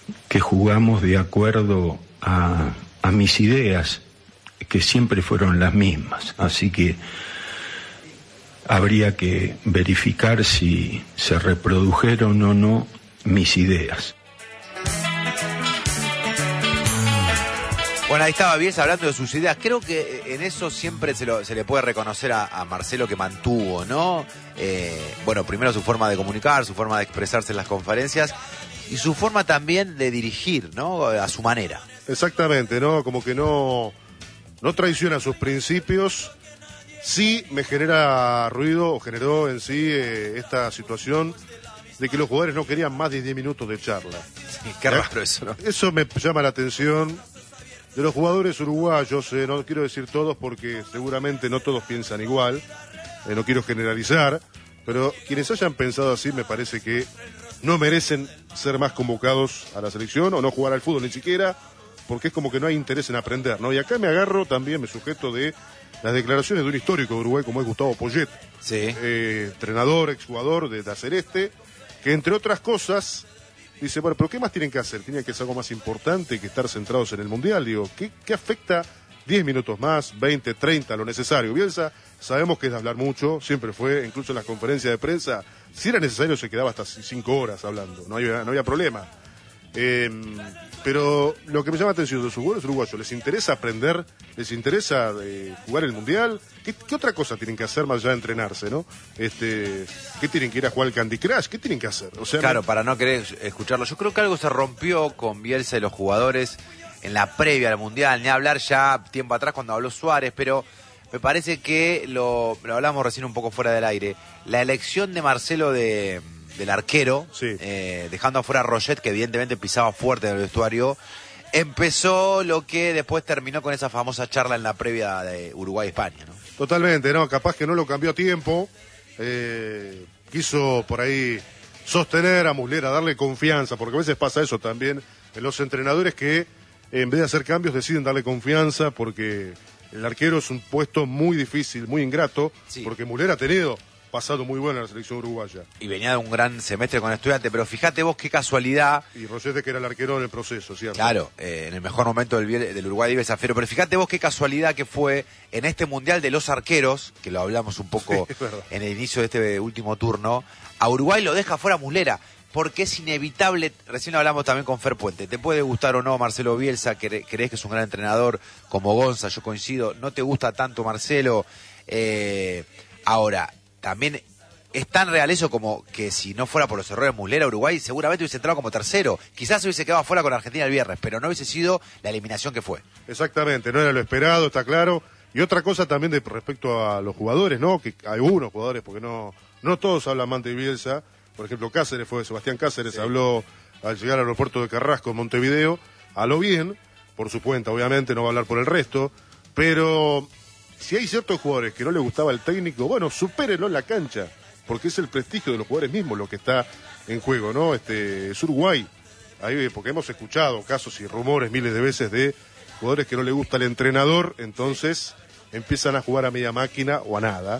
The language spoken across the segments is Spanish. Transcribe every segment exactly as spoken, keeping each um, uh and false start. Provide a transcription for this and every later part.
que jugamos de acuerdo a, a mis ideas, que siempre fueron las mismas. Así que habría que verificar si se reprodujeron o no mis ideas. Bueno, ahí estaba Bielsa hablando de sus ideas. Creo que en eso siempre se, lo, se le puede reconocer a, a Marcelo que mantuvo, ¿no? Eh, bueno, primero su forma de comunicar, su forma de expresarse en las conferencias y su forma también de dirigir, ¿no? A su manera. Exactamente, ¿no? Como que no, no traiciona sus principios. Sí me genera ruido, o generó en sí eh, esta situación de que los jugadores no querían más de diez minutos de charla. Sí, qué raro eso, ¿no? Eso me llama la atención. De los jugadores uruguayos, eh, no quiero decir todos porque seguramente no todos piensan igual, eh, no quiero generalizar, pero quienes hayan pensado así me parece que no merecen ser más convocados a la selección o no jugar al fútbol ni siquiera, porque es como que no hay interés en aprender, ¿no? Y acá me agarro también, me sujeto de las declaraciones de un histórico de Uruguay como es Gustavo Poyet, sí. eh, entrenador, exjugador de la Celeste, que entre otras cosas dice, bueno, pero ¿qué más tienen que hacer? Tienen que hacer algo más importante que estar centrados en el Mundial. Digo, ¿qué, qué afecta diez minutos más, veinte, treinta, lo necesario? Bielsa, sabemos que es de hablar mucho, siempre fue, incluso en las conferencias de prensa, si era necesario se quedaba hasta cinco horas hablando, no había, no había problema. Eh, pero lo que me llama la atención de los jugadores uruguayos, ¿les interesa aprender? ¿Les interesa eh, jugar el Mundial? ¿Qué, ¿Qué otra cosa tienen que hacer más allá de entrenarse, no? Este, ¿Qué tienen que ir a jugar al Candy Crush? ¿Qué tienen que hacer? O sea, claro, no... para no querer escucharlo. Yo creo que algo se rompió con Bielsa y los jugadores en la previa al Mundial, ni hablar ya tiempo atrás cuando habló Suárez, pero me parece que lo, lo hablamos recién un poco fuera del aire. La elección de Marcelo de... del arquero, sí. eh, dejando afuera a Roget, que evidentemente pisaba fuerte en el vestuario, empezó lo que después terminó con esa famosa charla en la previa de Uruguay-España, ¿no? Totalmente, no, capaz que no lo cambió a tiempo, eh, quiso por ahí sostener a Muslera, darle confianza, porque a veces pasa eso también en los entrenadores que en vez de hacer cambios deciden darle confianza, porque el arquero es un puesto muy difícil, muy ingrato, sí. Porque Muslera ha tenido pasado muy bueno en la selección uruguaya. Y venía de un gran semestre con Estudiantes, pero fíjate vos qué casualidad. Y Rosete que era el arquero en el proceso, ¿cierto? Claro, eh, en el mejor momento del, del Uruguay de Zafiro, pero fíjate vos qué casualidad que fue en este Mundial de los Arqueros, que lo hablamos un poco sí, en el inicio de este último turno, a Uruguay lo deja fuera Muslera, porque es inevitable, recién lo hablamos también con Fer Puente, te puede gustar o no Marcelo Bielsa, crees que es un gran entrenador como Gonza, yo coincido, no te gusta tanto Marcelo, eh, ahora, también es tan real eso como que si no fuera por los errores de Muslera, Uruguay seguramente hubiese entrado como tercero. Quizás se hubiese quedado fuera con Argentina el viernes, pero no hubiese sido la eliminación que fue. Exactamente, no era lo esperado, está claro. Y otra cosa también de respecto a los jugadores, ¿no? Que algunos jugadores, porque no, no todos hablan mal de Bielsa. Por ejemplo, Cáceres fue, Sebastián Cáceres sí. Habló al llegar al aeropuerto de Carrasco en Montevideo, habló bien, por su cuenta, obviamente, no va a hablar por el resto, pero si hay ciertos jugadores que no les gustaba el técnico, bueno, supérenlo en la cancha, porque es el prestigio de los jugadores mismos lo que está en juego, ¿no? Este, es Uruguay, ahí, porque hemos escuchado casos y rumores miles de veces de jugadores que no les gusta el entrenador, entonces empiezan a jugar a media máquina o a nada.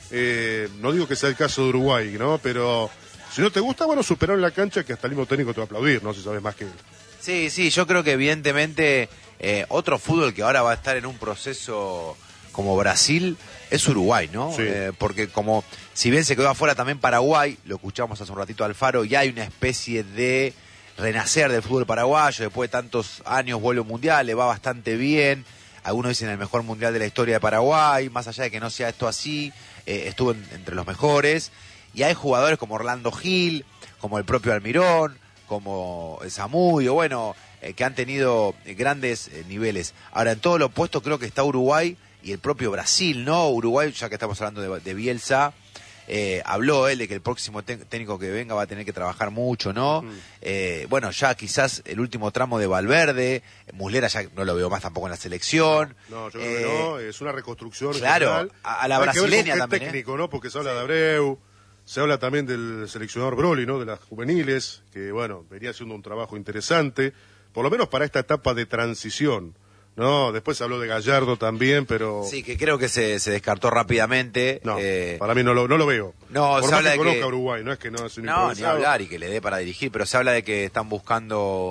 Eh, no digo que sea el caso de Uruguay, ¿no? Pero si no te gusta, bueno, superar en la cancha que hasta el mismo técnico te va a aplaudir, ¿no? Si sabes más que él. Sí, sí, yo creo que evidentemente eh, otro fútbol que ahora va a estar en un proceso como Brasil es Uruguay, ¿no? Sí. Eh, porque como, si bien se quedó afuera también Paraguay, lo escuchamos hace un ratito a Alfaro, ya hay una especie de renacer del fútbol paraguayo, después de tantos años vuelve un mundial, le va bastante bien, algunos dicen el mejor mundial de la historia de Paraguay, más allá de que no sea esto así, eh, estuvo en, entre los mejores, y hay jugadores como Orlando Gil, como el propio Almirón, como Zamudio, bueno, eh, que han tenido eh, grandes eh, niveles. Ahora, en todo lo opuesto creo que está Uruguay y el propio Brasil, ¿no? Uruguay, ya que estamos hablando de, de Bielsa, eh, habló él de que el próximo técnico que venga va a tener que trabajar mucho, ¿no? Mm. Eh, bueno, ya quizás el último tramo de Valverde, Muslera ya no lo veo más tampoco en la selección. No, no yo eh, creo que no, es una reconstrucción. Claro, general. a, a la Hay brasileña que ver con qué también. técnico, ¿eh? ¿no? Porque se habla sí. de Abreu, se habla también del seleccionador Broly, ¿no? De las juveniles, que bueno, venía haciendo un trabajo interesante, por lo menos para esta etapa de transición. No, después se habló de Gallardo también, pero... Sí, que creo que se, se descartó rápidamente. No, eh... para mí no lo, no lo veo. No, Por se más habla que de conozca que... a Uruguay, no es que no es un No, ni hablar y que le dé para dirigir, pero se habla de que están buscando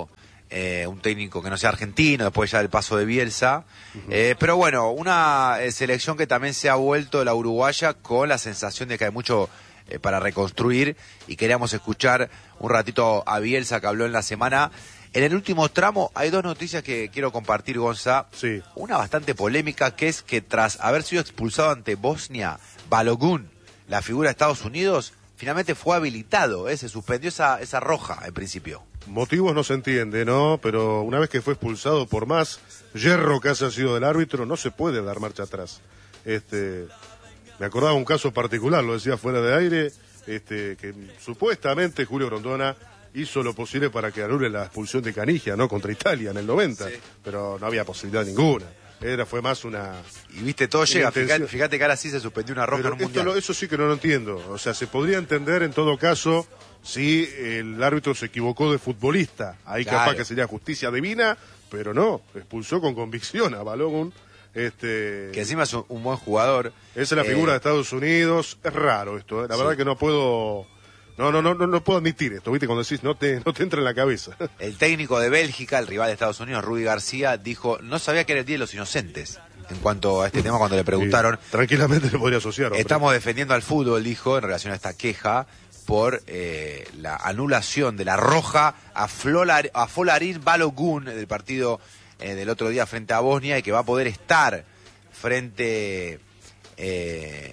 eh, un técnico que no sea argentino, después ya del paso de Bielsa. Uh-huh. eh, pero bueno, una eh, selección que también se ha vuelto la uruguaya con la sensación de que hay mucho eh, para reconstruir, y queríamos escuchar un ratito a Bielsa, que habló en la semana. En el último tramo hay dos noticias que quiero compartir, Gonza. Sí. Una bastante polémica, que es que tras haber sido expulsado ante Bosnia, Balogun, la figura de Estados Unidos, finalmente fue habilitado, ¿eh? Se suspendió esa, esa roja en principio. Motivos no se entiende, ¿no? Pero una vez que fue expulsado, por más hierro que haya sido del árbitro, no se puede dar marcha atrás. Este, me acordaba un caso particular, lo decía fuera de aire, este, que supuestamente Julio Grondona hizo lo posible para que anule la expulsión de Canigia, ¿no? Contra Italia en el noventa, sí. Pero no había posibilidad ninguna. Era, fue más una... Y viste, todo llega, fíjate, fíjate que ahora sí se suspendió una roja Pero en un esto mundial. Lo, eso sí que no lo entiendo. O sea, se podría entender en todo caso si el árbitro se equivocó de futbolista. Ahí claro, capaz que sería justicia divina, pero no, expulsó con convicción a Balogun. Este, que encima es un, un buen jugador. Esa es la figura eh, de Estados Unidos. Es raro esto, ¿eh? La sí. verdad que no puedo... No, no, no, no, no puedo admitir esto, ¿viste? Cuando decís, no te, no te entra en la cabeza. El técnico de Bélgica, el rival de Estados Unidos, Rudi García, dijo, no sabía que era el Día de los Inocentes. En cuanto a este tema, cuando le preguntaron... Sí, tranquilamente le podría asociar. Hombre. Estamos defendiendo al fútbol, dijo, en relación a esta queja, por eh, la anulación de la roja a, Flolar, a Folarin Balogun del partido eh, del otro día frente a Bosnia, y que va a poder estar frente... Eh,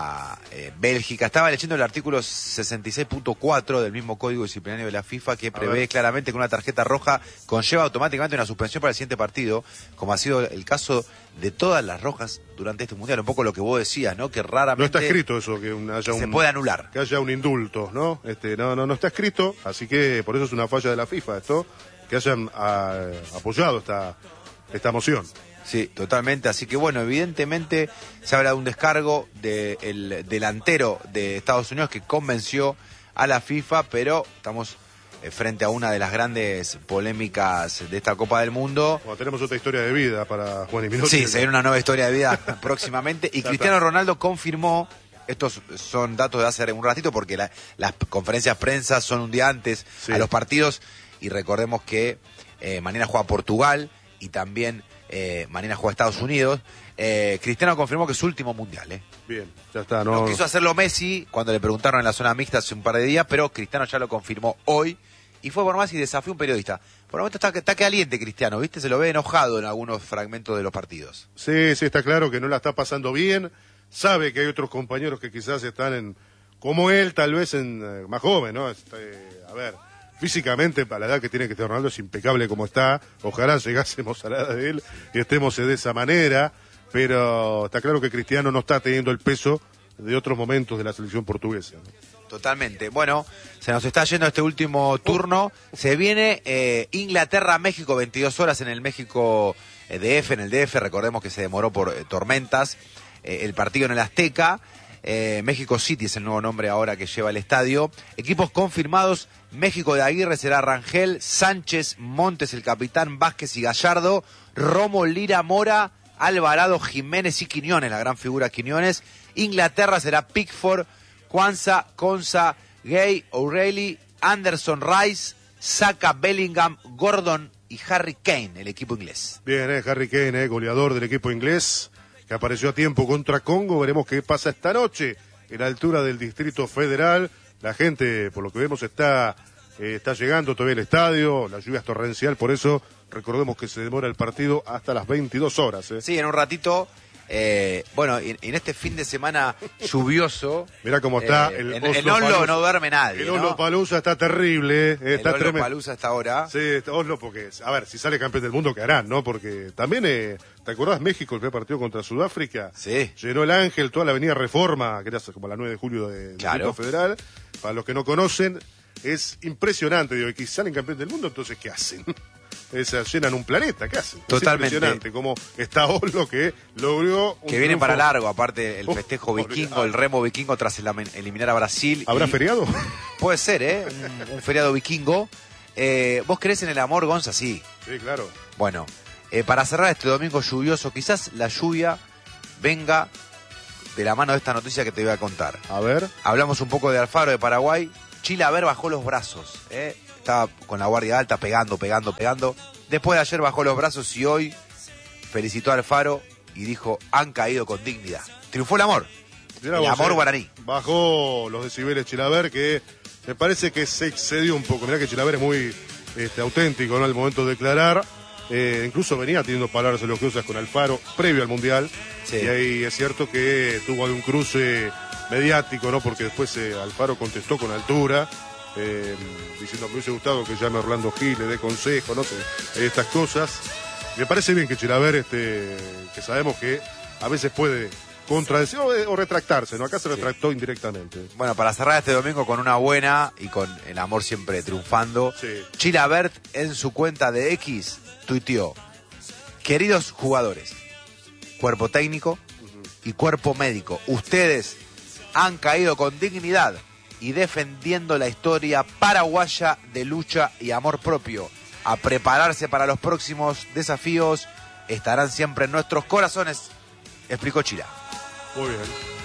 a eh, Bélgica. Estaba leyendo el artículo sesenta y seis punto cuatro del mismo código disciplinario de la FIFA, que prevé claramente que una tarjeta roja conlleva automáticamente una suspensión para el siguiente partido, como ha sido el caso de todas las rojas durante este mundial. Un poco lo que vos decías, ¿no? Que raramente no está escrito eso, que un, haya se un, puede anular, que haya un indulto, ¿no? Este, no, no, no está escrito, así que por eso es una falla de la FIFA esto, que hayan a, apoyado esta esta moción. Sí, totalmente. Así que bueno, evidentemente se habla de un descargo del delantero de Estados Unidos que convenció a la FIFA, pero estamos eh, frente a una de las grandes polémicas de esta Copa del Mundo. Bueno, tenemos otra historia de vida para Juan y Minotti. Sí, se viene una nueva historia de vida próximamente. Y Cristiano Ronaldo confirmó, estos son datos de hace un ratito, porque la, las conferencias prensa son un día antes sí. a los partidos, y recordemos que eh, mañana juega Portugal y también... Eh, mañana juega Estados Unidos. eh, Cristiano confirmó que es su último mundial, ¿eh? Bien, ya está. No, no quiso hacerlo Messi cuando le preguntaron en la zona mixta hace un par de días, pero Cristiano ya lo confirmó hoy, y fue por más y desafió a un periodista. Por el momento está, está caliente Cristiano, ¿viste? Se lo ve enojado en algunos fragmentos de los partidos. Sí, sí, está claro que no la está pasando bien. Sabe que hay otros compañeros que quizás están en, como él, tal vez en eh, más joven, ¿no? Este, a ver... Físicamente, para la edad que tiene Cristiano Ronaldo, es impecable como está. Ojalá llegásemos a la edad de él y estemos de esa manera. Pero está claro que Cristiano no está teniendo el peso de otros momentos de la selección portuguesa, ¿no? Totalmente. Bueno, se nos está yendo este último turno. Se viene eh, Inglaterra-México, veintidós horas en el México eh, D F, en el D F. Recordemos que se demoró por eh, tormentas. Eh, el partido en el Azteca. Eh, México City es el nuevo nombre ahora que lleva el estadio. Equipos confirmados: México de Aguirre será Rangel, Sánchez, Montes el capitán, Vázquez y Gallardo, Romo, Lira, Mora, Alvarado, Jiménez y Quiñones, la gran figura Quiñones. Inglaterra será Pickford, Kwanzaa, Konsa, Gay, O'Reilly, Anderson, Rice, Saka, Bellingham, Gordon y Harry Kane, el equipo inglés. Bien, eh, Harry Kane, eh, goleador del equipo inglés, que apareció a tiempo contra Congo. Veremos qué pasa esta noche en la altura del Distrito Federal. La gente, por lo que vemos, está, eh, está llegando todavía al estadio. La lluvia es torrencial, por eso recordemos que se demora el partido hasta las veintidós horas. ¿eh? Sí, en un ratito. Eh, bueno, en, en este fin de semana lluvioso. Mirá cómo está eh, el en, Oslo en Oslo Palusa. No duerme nadie. El Oslo Palusa está terrible. Eh, está el Oslo tremendo. Palusa hasta ahora. Sí, Oslo, porque, a ver, si sale campeón del mundo, ¿qué harán, no? Porque también, eh, ¿te acordás México, el primer partido contra Sudáfrica? Sí. Llenó el Ángel, toda la avenida Reforma, que era como la nueve de julio de, claro. del Federal. Para los que no conocen, es impresionante. Digo, que si salen campeón del mundo, entonces, ¿qué hacen? Se llenan un planeta, ¿qué hacen? Totalmente. Es impresionante como está Oslo, que logró un que viene triunfo. Para largo, aparte el Oh, festejo vikingo, oh, el remo vikingo tras el, eliminar a Brasil. ¿Habrá y... feriado? Puede ser, ¿eh? Un, un feriado vikingo. Eh, ¿Vos creés en el amor, Gonza? Sí. Sí, claro. Bueno, eh, para cerrar este domingo lluvioso, quizás la lluvia venga de la mano de esta noticia que te voy a contar. A ver. Hablamos un poco de Alfaro de Paraguay. Chilaver bajó los brazos, ¿eh? estaba con la guardia alta, pegando, pegando, pegando. Después de ayer bajó los brazos y hoy felicitó a Alfaro y dijo, han caído con dignidad. Triunfó el amor. Mirá el vos, amor eh, guaraní. Bajó los decibeles Chilaver, que me parece que se excedió un poco. Mirá que Chilaver es muy este, auténtico, ¿no? Al momento de declarar. Eh, incluso venía teniendo palabras elogiosas con Alfaro previo al Mundial. Sí. Y ahí es cierto que tuvo algún cruce mediático, ¿no? Porque después eh, Alfaro contestó con altura, eh, diciendo que me hubiese gustado que llame a Orlando Gil, le dé consejo, no sé, eh, estas cosas. Me parece bien que Chilaver, este, que sabemos que a veces puede contradecir o, o retractarse, ¿no? Acá se retractó sí. indirectamente. Bueno, para cerrar este domingo con una buena y con el amor siempre triunfando, Sí. Chilavert en su cuenta de X tuiteó: queridos jugadores, cuerpo técnico uh-huh. y cuerpo médico, ustedes han caído con dignidad y defendiendo la historia paraguaya de lucha y amor propio. A prepararse para los próximos desafíos, estarán siempre en nuestros corazones, explicó Chila. Muy bien.